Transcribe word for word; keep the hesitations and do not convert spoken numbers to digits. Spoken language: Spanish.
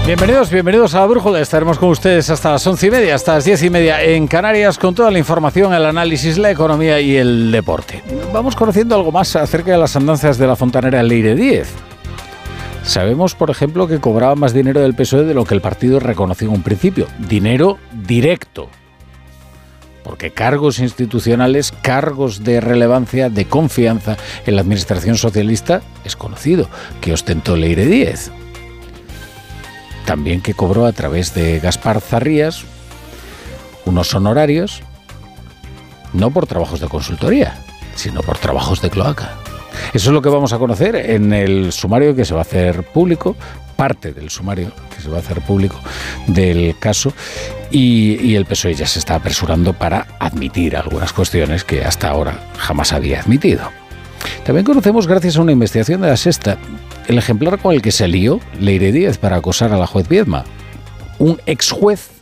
Bienvenidos, bienvenidos a La Brújula. Estaremos con ustedes hasta las once y media, hasta las diez y media en Canarias, con toda la información, el análisis, la economía y el deporte. Vamos conociendo algo más acerca de las andanzas de la fontanera Leire Díez. Sabemos, por ejemplo, que cobraba más dinero del P S O E de lo que el partido reconoció en un principio. Dinero directo. Porque cargos institucionales, cargos de relevancia, de confianza en la administración socialista, es conocido que ostentó Leire Díez. También que cobró a través de Gaspar Zarrías unos honorarios, no por trabajos de consultoría, sino por trabajos de cloaca. Eso es lo que vamos a conocer en el sumario que se va a hacer público, parte del sumario que se va a hacer público del caso, y, y el P S O E ya se está apresurando para admitir algunas cuestiones que hasta ahora jamás había admitido. También conocemos, gracias a una investigación de La Sexta, el ejemplar con el que se lió Leire Díez para acosar a la juez Viedma. Un ex juez